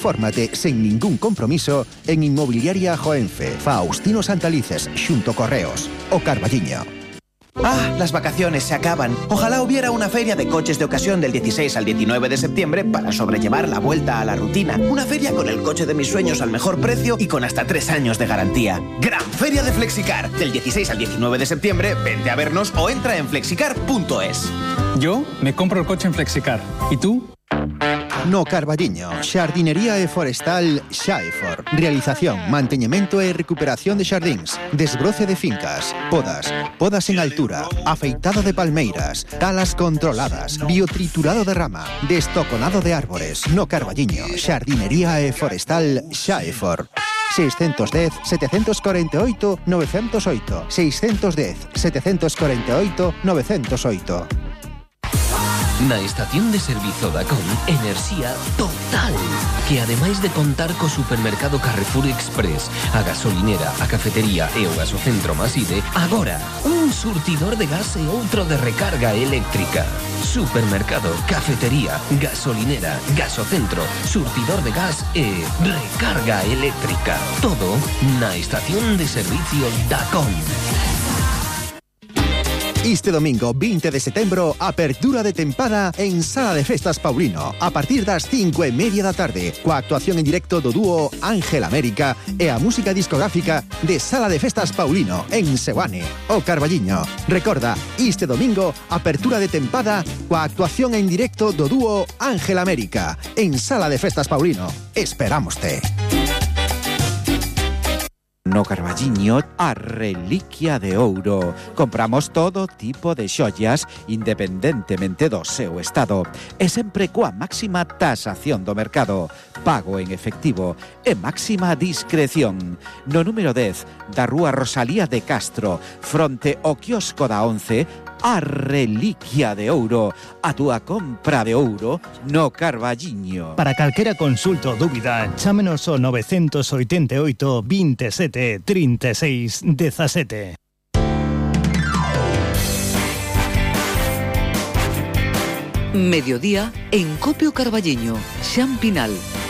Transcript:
Infórmate sen ningún compromiso en Inmobiliaria Joenfe, Faustino Santalices, xunto Correos, o Carballiño. Ah, las vacaciones se acaban. Ojalá hubiera una feria de coches de ocasión del 16 al 19 de septiembre para sobrellevar la vuelta a la rutina. Una feria con el coche de mis sueños al mejor precio y con hasta 3 años de garantía. Gran Feria de Flexicar. Del 16 al 19 de septiembre, vente a vernos o entra en flexicar.es. Yo me compro el coche en Flexicar. ¿Y tú? No Carballiño, Xardinería e Forestal Xaefor. Realización, manteñemento e recuperación de xardíns, desbroce de fincas, podas en altura, afeitado de palmeiras, talas controladas, biotriturado de rama, destoconado de árbores. No Carballiño, Xardinería e Forestal Xaefor. 610 748 908 610 748 908. Na estación de servizo Dacon, enerxía total, que ademais de contar co supermercado Carrefour Express, a gasolinera, a cafetería e o gasocentro Maside, agora un surtidor de gas e outro de recarga eléctrica. Supermercado, cafetería, gasolinera, gasocentro, surtidor de gas e recarga eléctrica. Todo na estación de servicio Dacon. Este domingo 20 de setembro, apertura de tempada en Sala de Festas Paulino, a partir das 5:30 da tarde, coa actuación en directo do dúo Ángel América e a música discográfica de Sala de Festas Paulino en Seoane, o Carballiño. Recorda, este domingo, apertura de tempada coa actuación en directo do dúo Ángel América en Sala de Festas Paulino. Esperámoste. No Carballiño, a Reliquia de Ouro. Compramos todo tipo de xollas independentemente do seu estado e sempre coa máxima tasación do mercado, pago en efectivo e máxima discreción. No número 10 da Rúa Rosalía de Castro, fronte ao quiosco da 11, a Reliquia de Ouro, a túa compra de ouro no Carballiño. Para calquera consulta ou dúbida, chámenos ao 988 27 36 17. Mediodía en Copio Carballiño, Xan Pinal.